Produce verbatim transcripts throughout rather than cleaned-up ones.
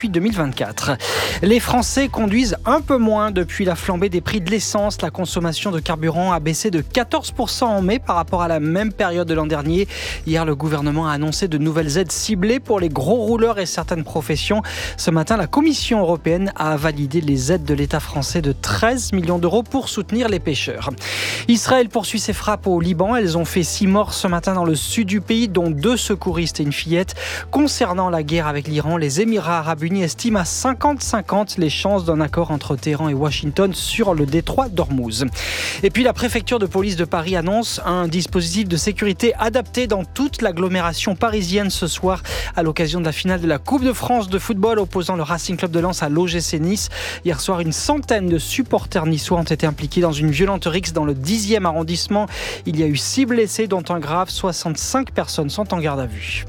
depuis deux mille vingt-quatre. Les Français conduisent un peu moins depuis la flambée des prix de l'essence. La consommation de carburant a baissé de quatorze pour cent en mai par rapport à la même période de l'an dernier. Hier, le gouvernement a annoncé de nouvelles aides ciblées pour les gros rouleurs et certaines professions. Ce matin, la Commission européenne a validé les aides de l'État français de treize millions d'euros pour soutenir les pêcheurs. Israël poursuit ses frappes au Liban. Elles ont fait six morts ce matin dans le sud du pays, dont deux secouristes et une fillette. Concernant la guerre avec l'Iran, les Émirats arabes unis estiment à cinquante cinquante les chances d'un accord entre Téhéran et Washington sur le détroit d'Ormuz. Et puis la préfecture de police de Paris annonce un dispositif de sécurité adapté dans toute l'agglomération parisienne ce soir à l'occasion de la finale de la Coupe de France de football opposant le Racing Club de Lens à l'O G C Nice. Hier soir, une centaine de supporters niçois ont été impliqués dans une violente rixe dans le dixième arrondissement. Il y a eu six blessés, dont un grave. soixante-cinq personnes sont en garde à vue.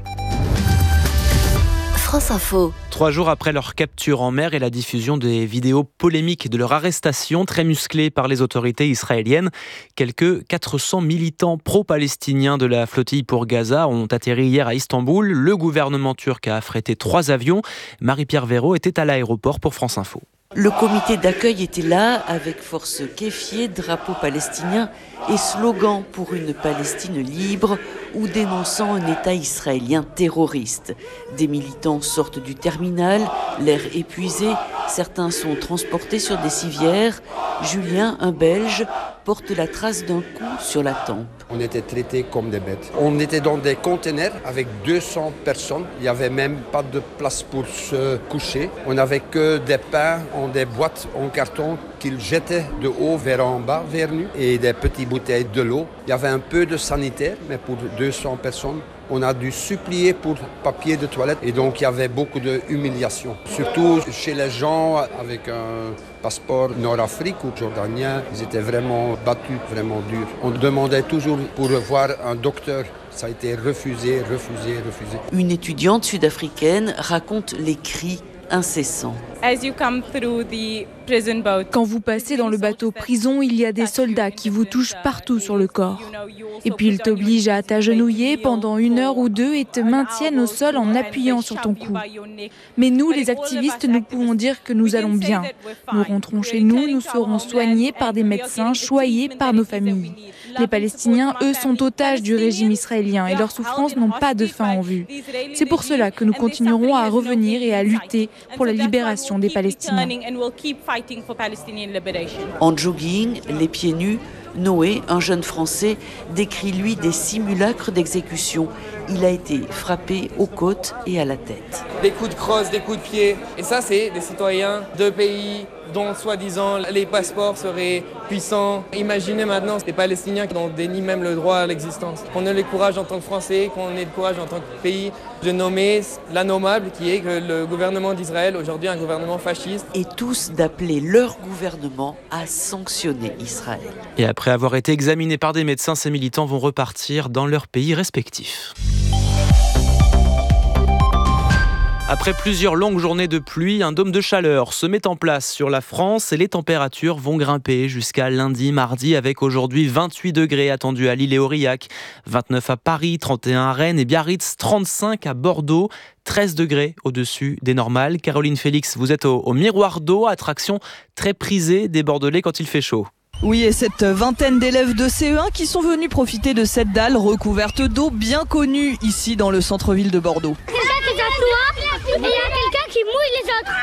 France Info. Trois jours après leur capture en mer et la diffusion des vidéos polémiques de leur arrestation, très musclée par les autorités israéliennes, quelques quatre cents militants pro-palestiniens de la flottille pour Gaza ont atterri hier à Istanbul. Le gouvernement turc a affrété trois avions. Marie-Pierre Véraud était à l'aéroport pour France Info. Le comité d'accueil était là, avec force kéfier, drapeau palestinien et slogan pour une Palestine libre ou dénonçant un État israélien terroriste. Des militants sortent du terminal, l'air épuisé, certains sont transportés sur des civières. Julien, un Belge, porte la trace d'un coup sur la tempe. On était traités comme des bêtes. On était dans des conteneurs avec deux cents personnes. Il n'y avait même pas de place pour se coucher. On n'avait que des pains en des boîtes en carton qu'ils jetaient de haut vers en bas, vers nous, et des petites bouteilles de l'eau. Il y avait un peu de sanitaire, mais pour deux cents personnes, on a dû supplier pour papier de toilette. Et donc, il y avait beaucoup d'humiliation. Surtout chez les gens avec un passeport nord-afrique ou jordanien. Ils étaient vraiment battus, vraiment durs. On demandait toujours pour voir un docteur. Ça a été refusé, refusé, refusé. Une étudiante sud-africaine raconte les cris incessants. Quand vous passez dans le bateau prison, il y a des soldats qui vous touchent partout sur le corps. Et puis ils t'obligent à t'agenouiller pendant une heure ou deux et te maintiennent au sol en appuyant sur ton cou. Mais nous, les activistes, nous pouvons dire que nous allons bien. Nous rentrons chez nous, nous serons soignés par des médecins, choyés par nos familles. Les Palestiniens, eux, sont otages du régime israélien et leurs souffrances n'ont pas de fin en vue. C'est pour cela que nous continuerons à revenir et à lutter pour la libération des Palestiniens. En jogging, les pieds nus, Noé, un jeune Français, décrit lui des simulacres d'exécution. Il a été frappé aux côtes et à la tête. Des coups de crosse, des coups de pied. Et ça, c'est des citoyens de pays dont, soi-disant, les passeports seraient puissants. Imaginez maintenant des Palestiniens qui dénient même le droit à l'existence. Qu'on ait le courage en tant que Français, qu'on ait le courage en tant que pays de nommer l'anommable qui est que le gouvernement d'Israël, aujourd'hui un gouvernement fasciste. Et tous d'appeler leur gouvernement à sanctionner Israël. Et après avoir été examinés par des médecins, ces militants vont repartir dans leurs pays respectifs. Après plusieurs longues journées de pluie, un dôme de chaleur se met en place sur la France et les températures vont grimper jusqu'à lundi, mardi, avec aujourd'hui vingt-huit degrés attendus à Lille et Aurillac, vingt-neuf à Paris, trente et un à Rennes et Biarritz, trente-cinq à Bordeaux, treize degrés au-dessus des normales. Caroline Félix, vous êtes au, au Miroir d'eau, attraction très prisée des Bordelais quand il fait chaud. Oui, et cette vingtaine d'élèves de C E un qui sont venus profiter de cette dalle recouverte d'eau bien connue ici dans le centre-ville de Bordeaux. Quelqu'un qui s'assoit et il y a quelqu'un qui mouille les autres.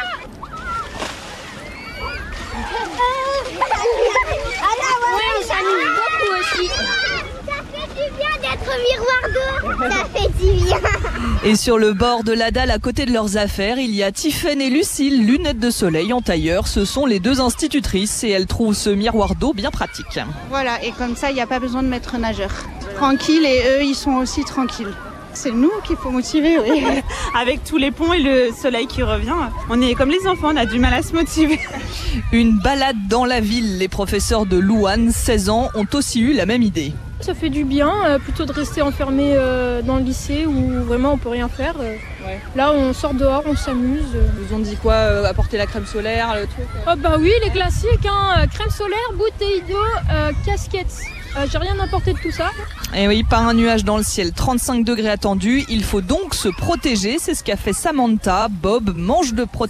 Oui, ça nous beaucoup aussi. Ça fait du bien d'être au Miroir d'eau. Ça fait du bien. Et sur le bord de la dalle, à côté de leurs affaires, il y a Tiffaine et Lucille, lunettes de soleil en tailleur. Ce sont les deux institutrices et elles trouvent ce miroir d'eau bien pratique. Voilà, et comme ça, il n'y a pas besoin de mettre nageur. Tranquille, et eux, ils sont aussi tranquilles. C'est nous qu'il faut motiver, oui. Avec tous les ponts et le soleil qui revient, on est comme les enfants, on a du mal à se motiver. Une balade dans la ville. Les professeurs de Louane, seize ans, ont aussi eu la même idée. Ça fait du bien, euh, plutôt de rester enfermé euh, dans le lycée où vraiment on peut rien faire. Euh. Ouais. Là, on sort dehors, on s'amuse. Ils vous ont dit quoi, euh, apporter la crème solaire, le truc euh... Oh bah oui, les classiques, hein, crème solaire, bouteille d'eau, euh, casquette. Euh, j'ai rien apporté de tout ça. Et oui, pas un nuage dans le ciel, trente-cinq degrés attendus. Il faut donc se protéger. C'est ce qu'a fait Samantha. Bob, manche de protection.